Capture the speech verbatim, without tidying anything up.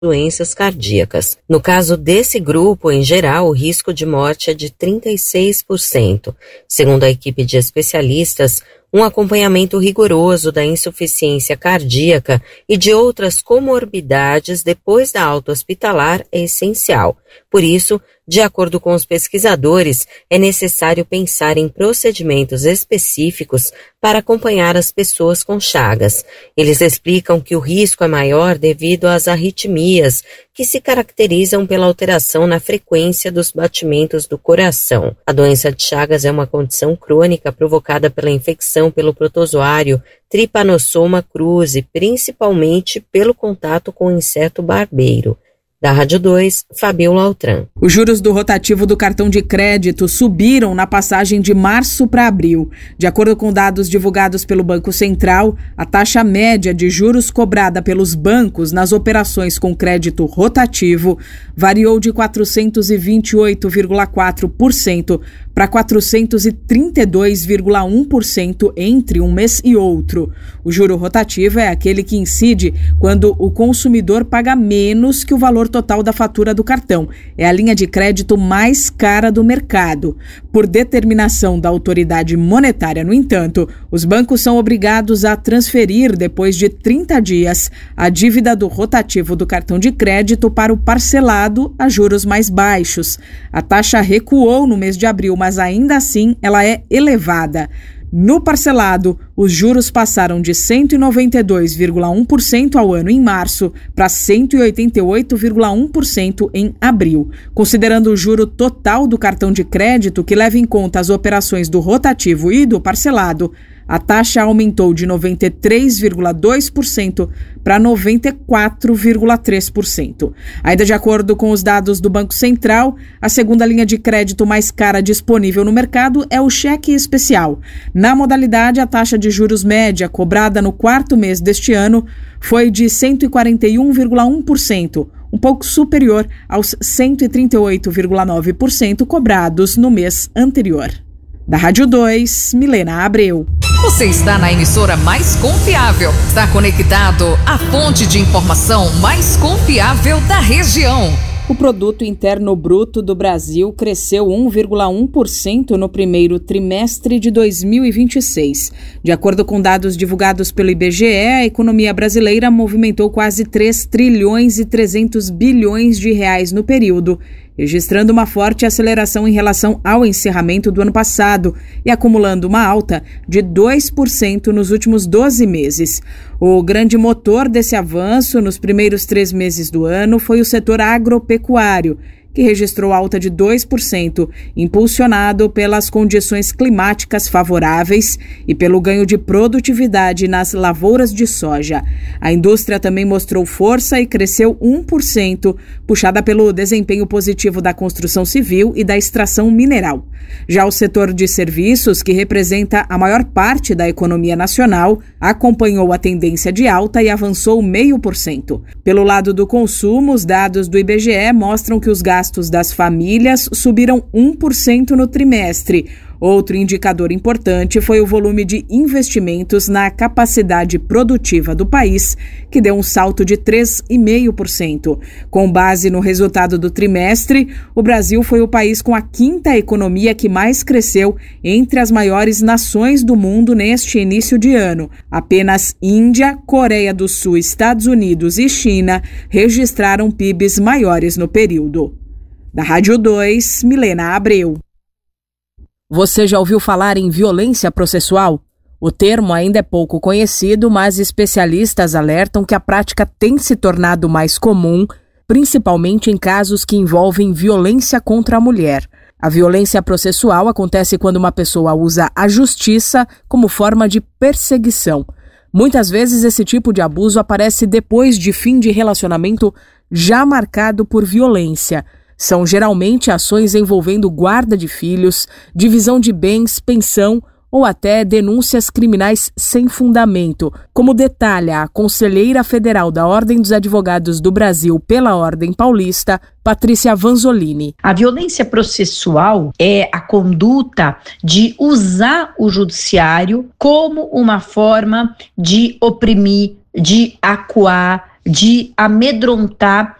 doenças cardíacas. No caso desse grupo, em geral, o risco de morte é de trinta e seis por cento. Segundo a equipe de especialistas, um acompanhamento rigoroso da insuficiência cardíaca e de outras comorbidades depois da alta hospitalar é essencial. Por isso, de acordo com os pesquisadores, é necessário pensar em procedimentos específicos para acompanhar as pessoas com Chagas. Eles explicam que o risco é maior devido às arritmias, que se caracterizam pela alteração na frequência dos batimentos do coração. A doença de Chagas é uma condição crônica provocada pela infecção pelo protozoário Trypanosoma cruzi, principalmente pelo contato com o inseto barbeiro. Da Rádio dois, Fabiola Altran. Os juros do rotativo do cartão de crédito subiram na passagem de março para abril. De acordo com dados divulgados pelo Banco Central, a taxa média de juros cobrada pelos bancos nas operações com crédito rotativo variou de quatrocentos e vinte e oito vírgula quatro por cento para quatrocentos e trinta e dois vírgula um por cento entre um mês e outro. O juro rotativo é aquele que incide quando o consumidor paga menos que o valor total da fatura do cartão. É a linha de crédito mais cara do mercado. Por determinação da autoridade monetária, no entanto, os bancos são obrigados a transferir, depois de trinta dias, a dívida do rotativo do cartão de crédito para o parcelado a juros mais baixos. A taxa recuou no mês de abril, mas ainda assim ela é elevada. No parcelado, os juros passaram de cento e noventa e dois vírgula um por cento ao ano em março para cento e oitenta e oito vírgula um por cento em abril. Considerando o juro total do cartão de crédito, que leva em conta as operações do rotativo e do parcelado, a taxa aumentou de noventa e três vírgula dois por cento para noventa e quatro vírgula três por cento. Ainda de acordo com os dados do Banco Central, a segunda linha de crédito mais cara disponível no mercado é o cheque especial. Na modalidade, a taxa de juros média cobrada no quarto mês deste ano foi de cento e quarenta e um vírgula um por cento, um pouco superior aos cento e trinta e oito vírgula nove por cento cobrados no mês anterior. Da Rádio dois, Milena Abreu. Você está na emissora mais confiável. Está conectado à fonte de informação mais confiável da região. O Produto Interno Bruto do Brasil cresceu um vírgula um por cento no primeiro trimestre de dois mil e vinte e seis. De acordo com dados divulgados pelo I B G E, a economia brasileira movimentou quase três trilhões e trezentos bilhões de reais no período, registrando uma forte aceleração em relação ao encerramento do ano passado e acumulando uma alta de dois por cento nos últimos doze meses. O grande motor desse avanço nos primeiros três meses do ano foi o setor agropecuário, que registrou alta de dois por cento, impulsionado pelas condições climáticas favoráveis e pelo ganho de produtividade nas lavouras de soja. A indústria também mostrou força e cresceu um por cento, puxada pelo desempenho positivo da construção civil e da extração mineral. Já o setor de serviços, que representa a maior parte da economia nacional, acompanhou a tendência de alta e avançou zero vírgula cinco por cento. Pelo lado do consumo, os dados do I B G E mostram que os gastos das famílias subiram um por cento no trimestre. Outro indicador importante foi o volume de investimentos na capacidade produtiva do país, que deu um salto de três vírgula cinco por cento. Com base no resultado do trimestre, o Brasil foi o país com a quinta economia que mais cresceu entre as maiores nações do mundo neste início de ano. Apenas Índia, Coreia do Sul, Estados Unidos e China registraram P I Bs maiores no período. Da Rádio dois, Milena Abreu. Você já ouviu falar em violência processual? O termo ainda é pouco conhecido, mas especialistas alertam que a prática tem se tornado mais comum, principalmente em casos que envolvem violência contra a mulher. A violência processual acontece quando uma pessoa usa a justiça como forma de perseguição. Muitas vezes esse tipo de abuso aparece depois de fim de relacionamento já marcado por violência. São geralmente ações envolvendo guarda de filhos, divisão de bens, pensão ou até denúncias criminais sem fundamento, como detalha a conselheira federal da Ordem dos Advogados do Brasil pela Ordem Paulista, Patrícia Vanzolini. A violência processual é a conduta de usar o judiciário como uma forma de oprimir, de acuar, de amedrontar